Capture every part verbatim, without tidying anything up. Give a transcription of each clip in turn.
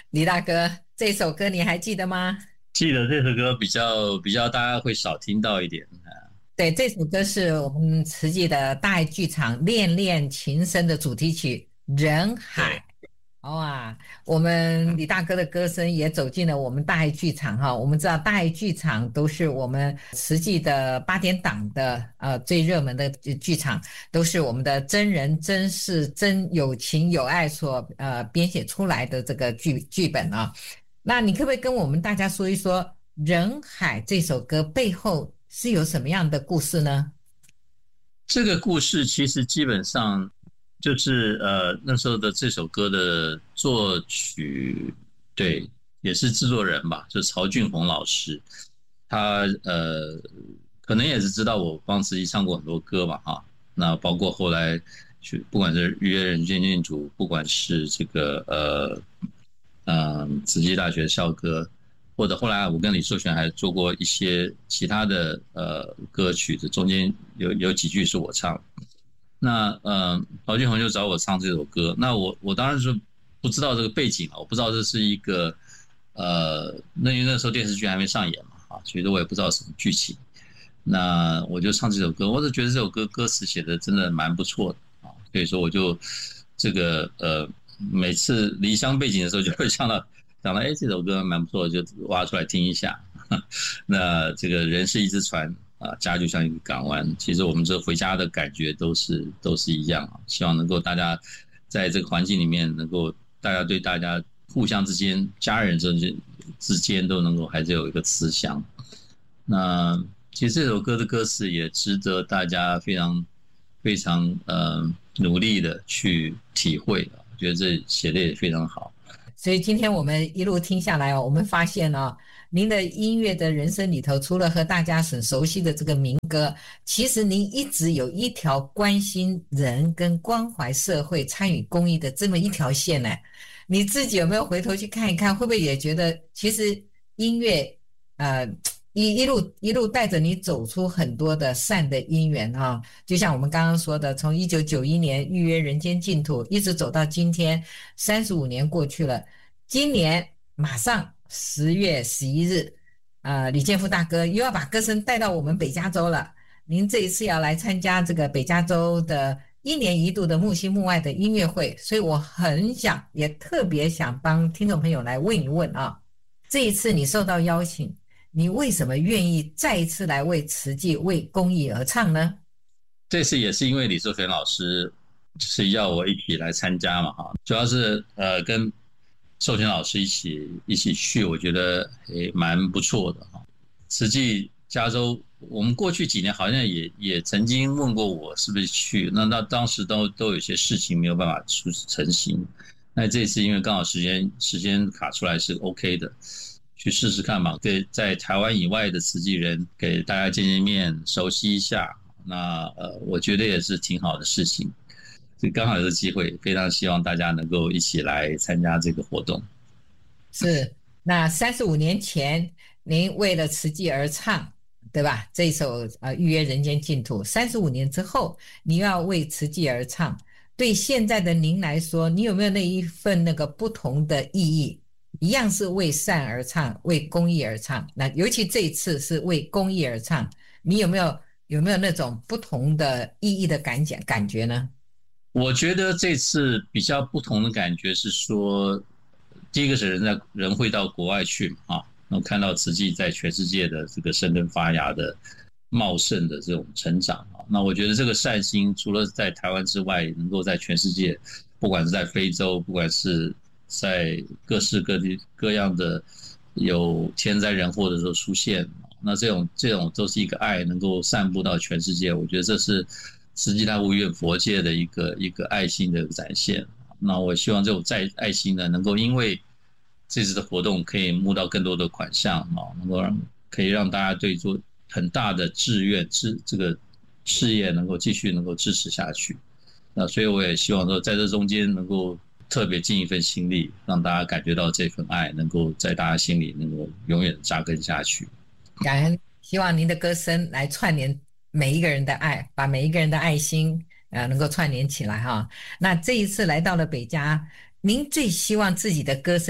李大哥，这首歌你还记得吗？ 记得这首歌比较比较大家会少听到一点。 对，这首歌是我们慈济的大爱剧场《恋恋情深》的主题曲《人海》。 对哇，我们李大哥的歌声也走进了我们大爱剧场哈。我们知道大爱剧场都是我们慈济的八点档的呃最热门的剧场，都是我们的真人真事真有情有爱所呃编写出来的这个剧剧本啊。那你可不可以跟我们大家说一说《人海》这首歌背后是有什么样的故事呢？ 这个故事其实基本上就是呃那时候的这首歌的作曲，对，也是制作人吧，就是曹俊宏老师。他呃可能也是知道我帮慈禧唱过很多歌嘛哈，那包括后来去不管是预约人间净土，不管是这个呃嗯慈济大学校歌，或者后来我跟李寿全还做过一些其他的呃歌曲，这中间有有几句是我唱。那呃，曹俊宏就找我唱这首歌，那我我当然是不知道这个背景了，我不知道这是一个呃，那因为那时候电视剧还没上演嘛，啊，其实我也不知道什么剧情。那我就唱这首歌，我就觉得这首歌歌词写的真的蛮不错的啊，所以说我就这个呃，每次离乡背景的时候就会想到想到，哎，这首歌蛮不错的，就挖出来听一下。那这个人是一只船啊，家就像一个港湾。其实我们这回家的感觉都是都是一样啊。希望能够大家在这个环境里面，能够大家对大家互相之间、家人之间之间都能够还是有一个慈祥。那其实这首歌的歌词也值得大家非常非常呃努力的去体会啊，我觉得这写的也非常好。 所以今天我们一路听下来哦，我们发现哦，您的音乐的人生里头，除了和大家很熟悉的这个民歌，其实您一直有一条关心人跟关怀社会、参与公益的这么一条线呢。你自己有没有回头去看一看，会不会也觉得其实音乐呃一一路一路带着你走出很多的善的因缘啊？就像我们刚刚说的，从一九九一年预约人间净土，一直走到今天，三十五年过去了。今年马上十月十一日，呃，李建富大哥又要把歌声带到我们北加州了。您这一次要来参加这个北加州的一年一度的木星木外的音乐会，所以我很想，也特别想帮听众朋友来问一问啊，这一次你受到邀请，你为什么愿意再一次来为慈济、为公益而唱呢？ 这次也是因为李寿全老师是要我一起来参加嘛哈，主要是呃跟寿全老师一起一起去，我觉得也蛮不错的哈。实际加州，我们过去几年好像也也曾经问过我是不是去，那那当时都都有些事情没有办法出成型。那这次因为刚好时间时间卡出来是 OK 的，去试试看嘛，给在台湾以外的慈济人给大家见见面，熟悉一下。那呃，我觉得也是挺好的事情。所以刚好有个机会，非常希望大家能够一起来参加这个活动。 是，那三十五年前您为了慈济而唱，对吧？这一首呃预约人间净土，三十五年之后你又要为慈济而唱，对现在的您来说，你有没有那一份那个不同的意义？一样是为善而唱，为公益而唱，那尤其这一次是为公益而唱，你有没有有没有那种不同的意义的感觉感觉呢？ 我觉得这次比较不同的感觉是说，第一个是人在人会到国外去嘛，啊，能看到慈济在全世界的这个生根发芽的茂盛的这种成长啊。那我觉得这个善心除了在台湾之外，能够在全世界，不管是在非洲，不管是在各式各地各样的有天灾人祸的时候出现，那这种这种都是一个爱能够散布到全世界，我觉得这是慈济大护院佛界的一个一个爱心的展现。那我希望这种在爱心呢，能够因为这次的活动可以募到更多的款项啊，能够让可以让大家对做很大的志愿支这个事业能够继续能够支持下去。那所以我也希望说，在这中间能够特别尽一份心力，让大家感觉到这份爱能够在大家心里能够永远扎根下去。 感恩，希望您的歌声来串联每一个人的爱，把每一个人的爱心呃能够串联起来哈。那这一次来到了北加，您最希望自己的歌声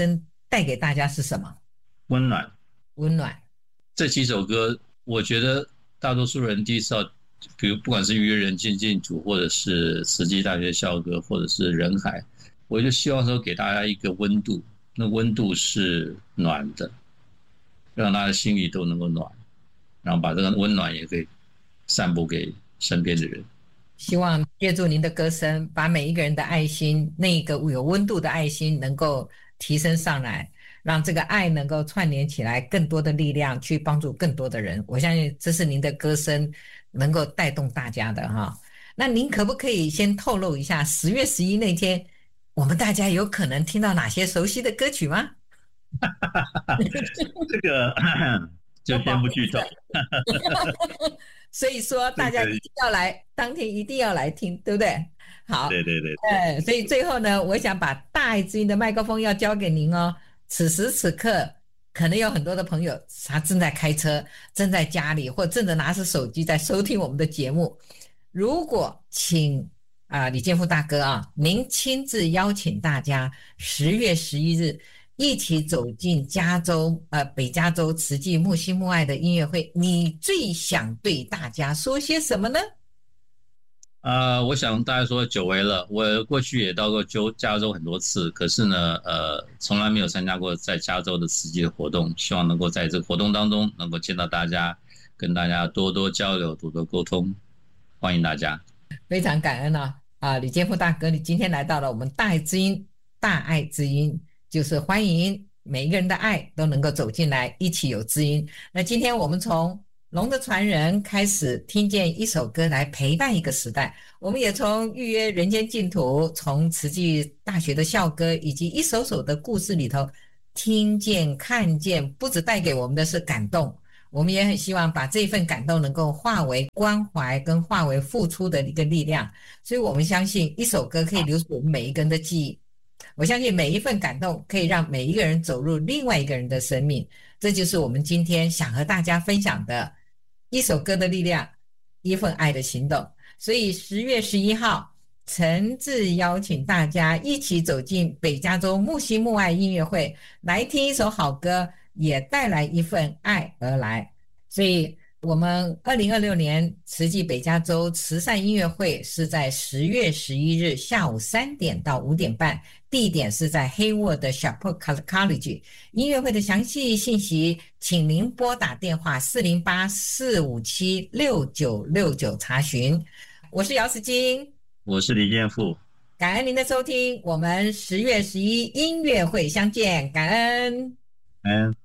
带给大家是什么？ 温暖。 温暖。 这几首歌，我觉得大多数人第一次要，比如不管是《约人进净土》，或者是《慈济大学校歌》，或者是《人海》，我就希望说给大家一个温度，那温度是暖的，让大家心里都能够暖，然后把这个温暖也可以散播给身边的人。 希望借助您的歌声，把每一个人的爱心，那个有温度的爱心能够提升上来，让这个爱能够串联起来，更多的力量去帮助更多的人。我相信这是您的歌声能够带动大家的哈。那您可不可以先透露一下，十月十一那天，我们大家有可能听到哪些熟悉的歌曲吗？ 这个就先不剧透。 所以说大家一定要来，当天一定要来听，对不对？好， 对对对， 呃，所以最后呢，我想把大爱之音的麦克风要交给您哦。此时此刻，可能有很多的朋友他正在开车，正在家里，或正在拿着手机在收听我们的节目。如果请啊、呃、李建富大哥啊，您亲自邀请大家十月十一日一起走进加州呃北加州慈济木心木爱的音乐会，你最想对大家说些什么呢？ 呃，我想大家说久违了，我过去也到过加州很多次，可是呢，呃，从来没有参加过在加州的慈济的活动，希望能够在这个活动当中能够见到大家，跟大家多多交流，多多沟通，欢迎大家。 非常感恩啊！啊，李建富大哥，你今天来到了我们大爱之音，大爱之音就是欢迎每一个人的爱都能够走进来，一起有知音。那今天我们从龙的传人开始听见一首歌来陪伴一个时代，我们也从预约人间净土，从慈济大学的校歌以及一首首的故事里头听见看见，不只带给我们的是感动，我们也很希望把这份感动能够化为关怀跟化为付出的一个力量。所以我们相信一首歌可以留住我们每一个人的记忆，我相信每一份感动可以让每一个人走入另外一个人的生命，这就是我们今天想和大家分享的一首歌的力量，一份爱的行动。所以十月十一号诚挚邀请大家一起走进北加州木心木爱音乐会，来听一首好歌，也带来一份爱而来。所以我们二零二六年慈济北加州慈善音乐会是在十月十一日下午三点到五点半，地点是在黑沃的 Chappell College。 音乐会的详细信息请您拨打电话四零八四五七六九六九查询。我是姚世金， 我是李建富， 感恩您的收听，我们十月十一音乐会相见，感恩。 嗯。